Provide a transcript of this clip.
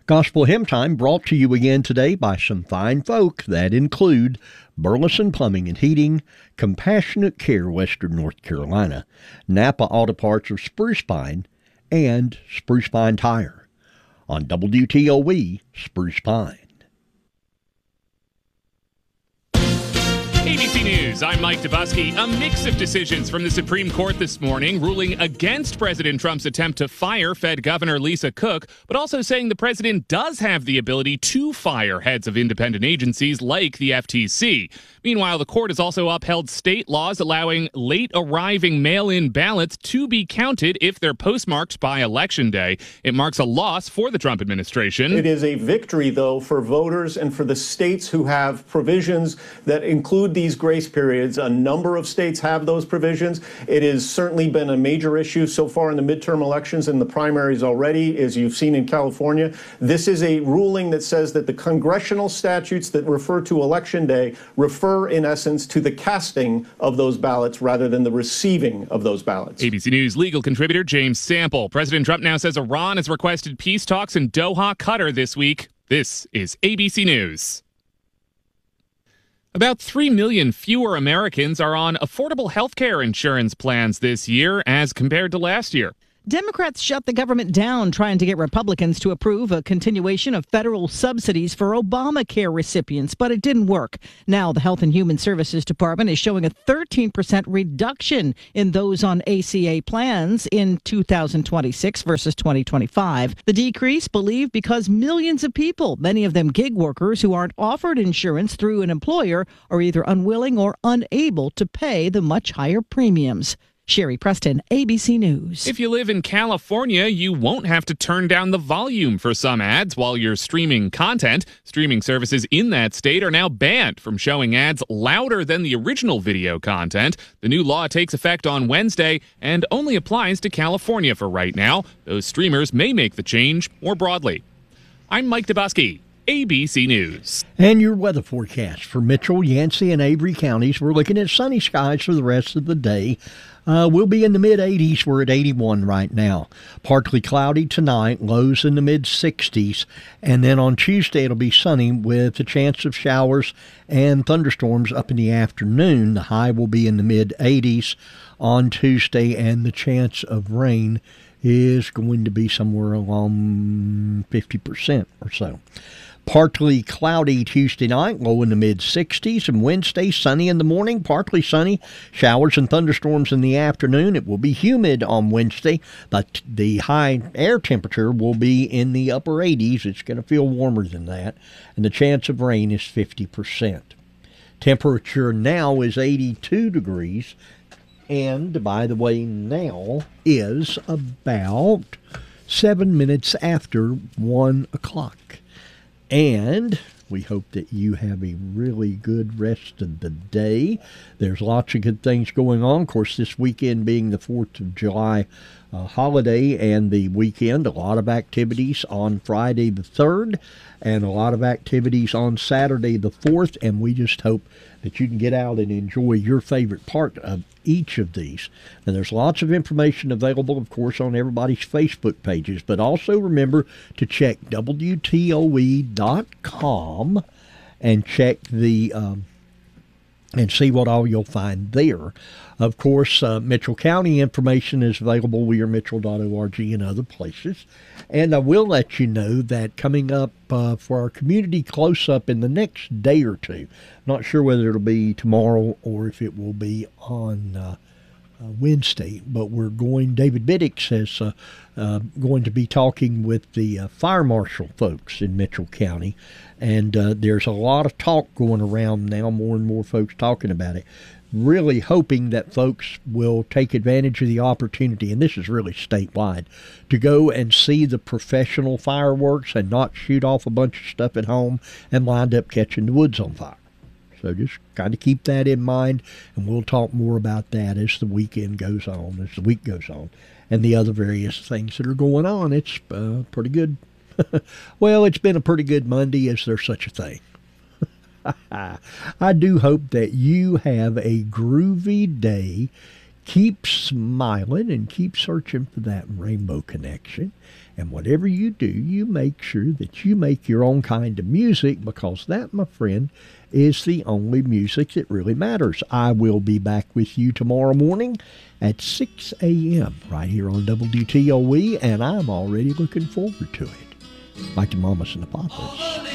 Gospel Hymn Time brought to you again today by some fine folk that include Burleson Plumbing and Heating, Compassionate Care, Western North Carolina, Napa Auto Parts of Spruce Pine, and Spruce Pine Tire. On WTOE, Spruce Pine. ABC News, I'm Mike Dubusky. A mix of decisions from the Supreme Court this morning ruling against President Trump's attempt to fire Fed Governor Lisa Cook, but also saying the president does have the ability to fire heads of independent agencies like the FTC. Meanwhile, the court has also upheld state laws allowing late-arriving mail-in ballots to be counted if they're postmarked by Election Day. It marks a loss for the Trump administration. It is a victory, though, for voters and for the states who have provisions that include these grace periods. A number of states have those provisions. It has certainly been a major issue so far in the midterm elections and the primaries already, as you've seen in California. This is a ruling that says that the congressional statutes that refer to Election Day refer, in essence, to the casting of those ballots rather than the receiving of those ballots. ABC News legal contributor James Sample. President Trump now says Iran has requested peace talks in Doha, Qatar this week. This is ABC News. About 3 million fewer Americans are on affordable health care insurance plans this year as compared to last year. Democrats shut the government down trying to get Republicans to approve a continuation of federal subsidies for Obamacare recipients, but it didn't work. Now the Health and Human Services Department is showing a 13% reduction in those on ACA plans in 2026 versus 2025. The decrease believed because millions of people, many of them gig workers who aren't offered insurance through an employer, are either unwilling or unable to pay the much higher premiums. Sherry Preston, ABC News. If you live in California, you won't have to turn down the volume for some ads while you're streaming content. Streaming services in that state are now banned from showing ads louder than the original video content. The new law takes effect on Wednesday and only applies to California for right now. Those streamers may make the change more broadly. I'm Mike Dubusky, ABC News. And your weather forecast for Mitchell, Yancey, and Avery counties. We're looking at sunny skies for the rest of the day. We'll be in the mid-80s. We're at 81 right now. Partly cloudy tonight, lows in the mid-60s. And then on Tuesday, it'll be sunny with a chance of showers and thunderstorms up in the afternoon. The high will be in the mid-80s on Tuesday, and the chance of rain is going to be somewhere along 50% or so. Partly cloudy Tuesday night, low in the mid-60s, and Wednesday, sunny in the morning, partly sunny, showers and thunderstorms in the afternoon. It will be humid on Wednesday, but the high air temperature will be in the upper 80s. It's going to feel warmer than that, and the chance of rain is 50%. Temperature now is 82 degrees, and, by the way, now is about 7 minutes after 1 o'clock. And we hope that you have a really good rest of the day. There's lots of good things going on. Of course, this weekend being the 4th of July holiday and the weekend, a lot of activities on Friday the 3rd and a lot of activities on Saturday the 4th. And we just hope that you can get out and enjoy your favorite part of each of these. And there's lots of information available, of course, on everybody's Facebook pages. But also remember to check WTOE.com and check the and see what all you'll find there. Of course, Mitchell County information is available. WeAreMitchell.org and other places. And I will let you know that coming up for our community close-up in the next day or two, not sure whether it'll be tomorrow or if it will be on Wednesday, but David Biddix is going to be talking with the fire marshal folks in Mitchell County, and there's a lot of talk going around now, more and more folks talking about it. Really hoping that folks will take advantage of the opportunity, and this is really statewide, to go and see the professional fireworks and not shoot off a bunch of stuff at home and wind up catching the woods on fire. So just kind of keep that in mind, and we'll talk more about that as the weekend goes on, as the week goes on, and the other various things that are going on. It's pretty good. Well, it's been a pretty good Monday. Is there such a thing? I do hope that you have a groovy day Keep smiling and keep searching for that rainbow connection. And whatever you do, you make sure that you make your own kind of music, because that, my friend, is the only music that really matters. I will be back with you tomorrow morning at 6 a.m. right here on WTOE, and I'm already looking forward to it. Like the mamas and the papas.